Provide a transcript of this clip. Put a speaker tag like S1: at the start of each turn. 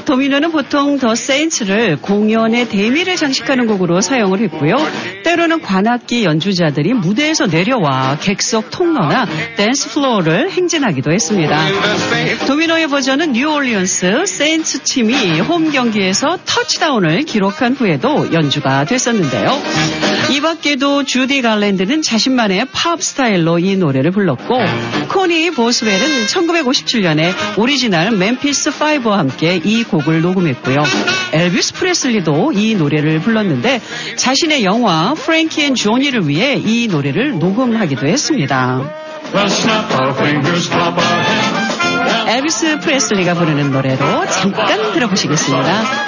S1: 도미노는 보통 더 세인츠를 공연의 대미를 장식하는 곡으로 사용을 했고요. 때로는 관악기 연주자들이 무대에서 내려와 객석 통로나 댄스 플로어를 행진하기도 했습니다. 도미노의 버전은 뉴올리언스 세인츠 팀이 홈 경기에서 터치다운을 기록한 후에도 연주가 됐었는데요. 이 밖에도 주디 갈랜드는 자신만의 팝 스타일로 이 노래를 불렀고, 코니 보스웰은 1957년에 오리지널 멤피스 5와 함께 이 곡을 녹음했고요. 엘비스 프레슬리도 이 노래를 불렀는데 자신의 영화 프랭키 앤 조니를 위해 이 노래를 녹음하기도 했습니다. 엘비스 프레슬리가 부르는 노래로 잠깐 들어보시겠습니다.